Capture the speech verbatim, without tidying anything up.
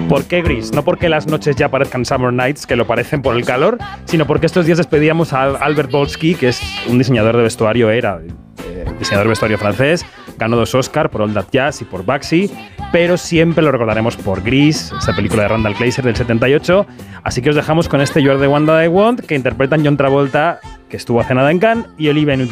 ¿Por qué gris? No porque las noches ya parezcan Summer Nights, que lo parecen por el calor, sino porque estos días despedíamos a Albert Bolsky, que es un diseñador de vestuario, era eh, diseñador de vestuario francés, ganó dos Oscar por All That Jazz y por Baxi, pero siempre lo recordaremos por Gris, esa película de Randall Kleiser del setenta y ocho. Así que os dejamos con este You Are the One That I Want, que interpretan John Travolta, que estuvo hace nada en Cannes, y Olivia Newton